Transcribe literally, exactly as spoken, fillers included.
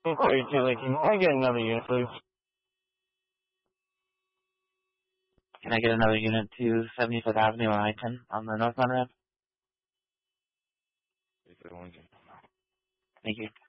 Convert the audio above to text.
thirty-two, can I get another unit, please? Can I get another unit to seventy-fifth Avenue on I ten on the northbound ramp? Thank you.